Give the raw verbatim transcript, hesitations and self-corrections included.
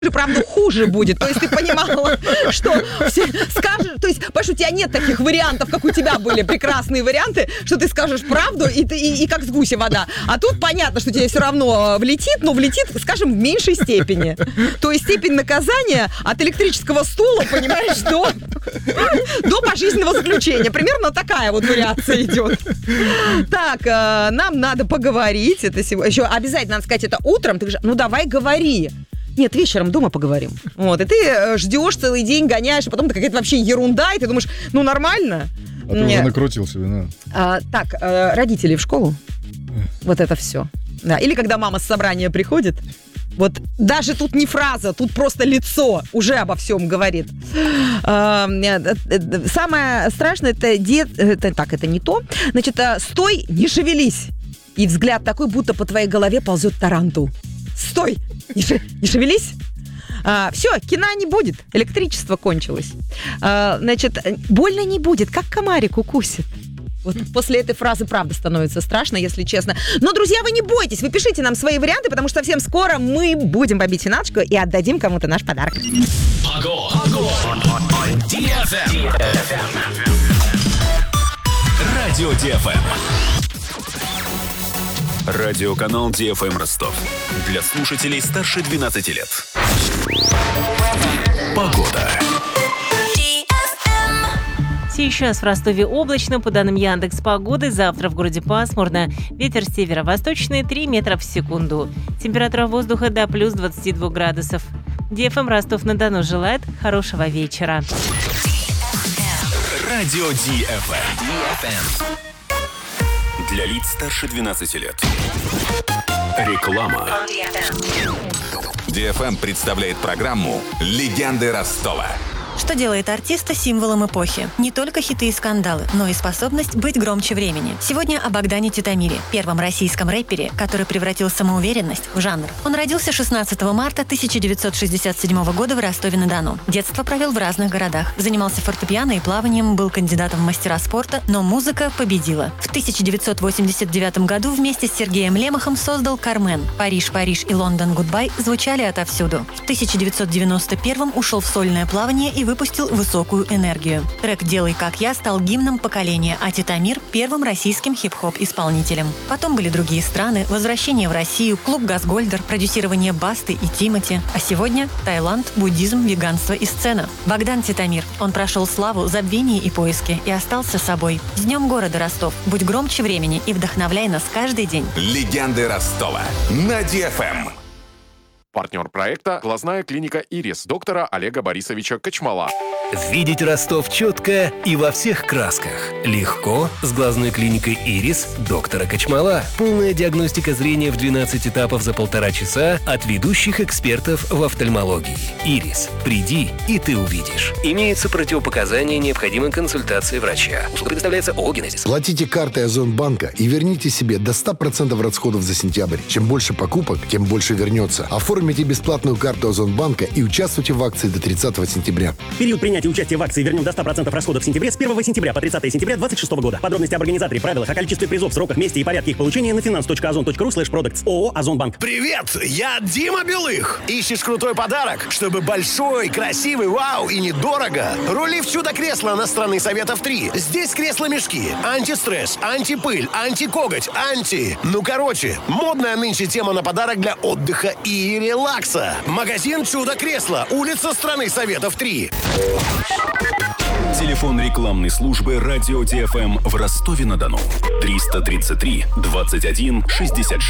правда, хуже будет. То есть ты понимала, что все скажешь... То есть, понимаешь, у тебя нет таких вариантов, как у тебя были прекрасные варианты, что ты скажешь правду, и, ты, и, и как с гуся вода. А тут понятно, что тебе все равно влетит, но влетит, скажем, в меньшей степени. То есть степень наказания от электрического стула, понимаешь, до, до пожизненного заключения. Примерно такая вот вариация идет. Так, нам надо поговорить. Это сегодня... Еще обязательно надо сказать это утром. Ты говоришь, ну давай говори. Нет, вечером дома поговорим. Вот, и ты ждешь целый день, гоняешь, а потом это какая-то вообще ерунда, и ты думаешь, ну нормально. А ты уже накрутил себе, да. А, так, а, родители в школу. Вот это все. Да. Или когда мама с собрания приходит. Вот даже тут не фраза, тут просто лицо уже обо всем говорит. А, самое страшное, это дед... Это, так, это не то. Значит, стой, не шевелись. И взгляд такой, будто по твоей голове ползет тарантул. Стой! Не, ше, не шевелись. А, все, кино не будет. Электричество кончилось. А, значит, больно не будет, как комарик укусит. Вот после этой фразы правда становится страшно, если честно. Но, друзья, вы не бойтесь, вы пишите нам свои варианты, потому что совсем скоро мы будем бомбить финалочку и отдадим кому-то наш подарок. Радио ди эф эм. Радиоканал ди эф эм Ростов. Для слушателей старше двенадцати лет. Погода. Сейчас в Ростове облачно, по данным Яндекс.Погоды. Завтра в городе пасмурно. Ветер северо-восточный три метра в секунду. Температура воздуха до плюс двадцати двух градусов. ди эф эм Ростов-на-Дону желает хорошего вечера. Радио ди эф эм. Для лиц старше двенадцати лет. Реклама. ди эф эм представляет программу «Легенды Ростова». Что делает артиста символом эпохи? Не только хиты и скандалы, но и способность быть громче времени. Сегодня о Богдане Титомире, первом российском рэпере, который превратил самоуверенность в жанр. Он родился шестнадцатого марта тысяча девятьсот шестьдесят седьмого года в Ростове-на-Дону. Детство провел в разных городах. Занимался фортепиано и плаванием, был кандидатом в мастера спорта, но музыка победила. В тысяча девятьсот восемьдесят девятом году вместе с Сергеем Лемахом создал «Кармен». «Париж, Париж» и «Лондон, Гудбай» звучали отовсюду. В тысяча девятьсот девяносто первом ушел в сольное плавание и выпустил «Высокую энергию». Трек «Делай как я» стал гимном поколения, а Титомир – первым российским хип-хоп-исполнителем. Потом были другие страны, возвращение в Россию, клуб «Газгольдер», продюсирование Басты и Тимати. А сегодня – Таиланд, буддизм, веганство и сцена. Богдан Титомир. Он прошел славу, забвение и поиски и остался собой. С Днем города Ростов. Будь громче времени и вдохновляй нас каждый день. Легенды Ростова на ди эф эм. Партнер проекта – глазная клиника «Ирис» доктора Олега Борисовича Кочмала. Видеть Ростов четко и во всех красках. Легко с глазной клиникой «Ирис» доктора Кочмала. Полная диагностика зрения в двенадцать этапов за полтора часа от ведущих экспертов в офтальмологии. «Ирис». Приди, и ты увидишь. Имеются противопоказания, необходимой консультации врача. Услуга предоставляется ООО «Генезис». Платите картой Озонбанка и верните себе до ста процентов расходов за сентябрь. Чем больше покупок, тем больше вернется. Оформите бесплатную карту Озонбанка и участвуйте в акции до тридцатого сентября. Период принятия участия в акции «Вернем до ста процентов расходов в сентябре» с первого сентября по тридцатое сентября двадцать шестого года. Подробности об организаторе, правилах, о количестве призов, сроках, месте и порядке их получения на finance точка озон точка ру слэш продактс. ООО «Озонбанк». Привет, я Дима Белых. Ищешь крутой подарок, чтобы большой, красивый, вау и недорого? Рули в чудо-кресло на страны Советов три. Здесь кресло-мешки, антистресс, антипыль, антикоготь, анти... Ну, короче, модная нынче тема на подарок для отдыха и релакса. Магазин «Чудо-кресло», улица страны Советов три. Телефон рекламной службы «Радио ди эф эм» в Ростове-на-Дону. триста тридцать три двадцать один шестьдесят шесть.